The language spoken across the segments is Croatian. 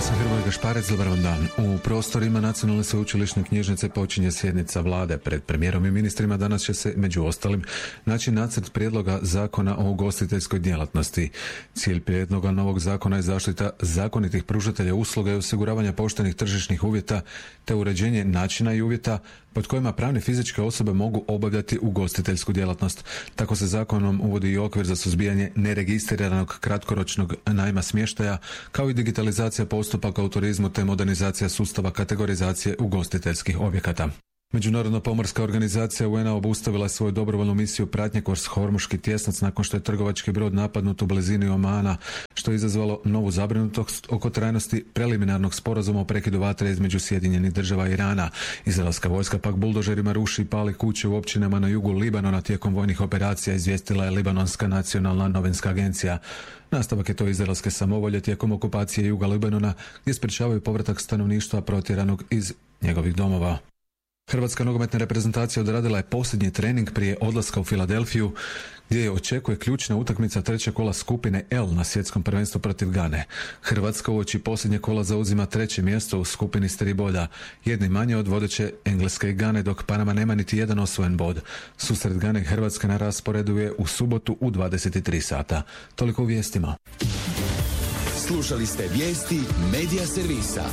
sam Hrvoje Gašparec, dobar vam dan. U prostorima Nacionalne sveučilišne knjižnice počinje sjednica vlade. Pred premijerom i ministrima danas će se, među ostalim, naći nacrt prijedloga zakona o ugostiteljskoj djelatnosti. Cilj prijedloga novog zakona je zaštita zakonitih pružatelja usluga i osiguravanja poštenih tržišnih uvjeta te uređenje načina i uvjeta pod kojima pravne i fizičke osobe mogu obavljati ugostiteljsku djelatnost. Tako se zakonom uvodi i okvir za suzbijanje neregistriranog kratkoročnog najma smještaja, kao i digitalizacija postupaka u turizmu te modernizacija sustava kategorizacije ugostiteljskih objekata. Međunarodna pomorska organizacija UN-a obustavila je svoju dobrovoljnu misiju pratnje kroz Hormuški tjesnac nakon što je trgovački brod napadnut u blizini Omana, što je izazvalo novu zabrinutost oko trajnosti preliminarnog sporazuma o prekidu vatre između Sjedinjenih Država i Irana. Izraelska vojska pak buldožerima ruši i pali kuće u općinama na jugu Libanona tijekom vojnih operacija, izvijestila je Libanonska nacionalna novinska agencija. Nastavak je to izraelske samovolje tijekom okupacije juga Libanona, gdje sprječavaju povratak stanovništva protjeranog iz njegovih domova. Hrvatska nogometna reprezentacija odradila je posljednji trening prije odlaska u Filadelfiju, gdje je očekuje ključna utakmica trećeg kola skupine L na svjetskom prvenstvu protiv Gane. Hrvatska uoči posljednje kola zauzima treće mjesto u skupini s 3 boda, jedni manje od vodeće Engleske i Gane, dok Panama nema niti jedan osvojen bod. Susret Gane i Hrvatske na rasporedu je u subotu u 23 sata. Toliko u vijestima. Slušali ste vijesti Medija servisa.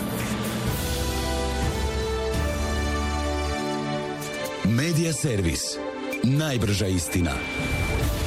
Medija servis. Najbrža istina.